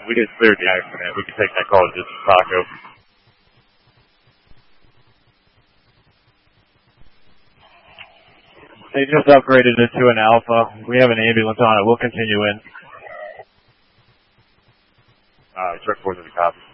We just cleared the accident. We can take that call to just Taco. They just upgraded it to an Alpha. We have an ambulance on it. We'll continue in. Truck 4 is a copy.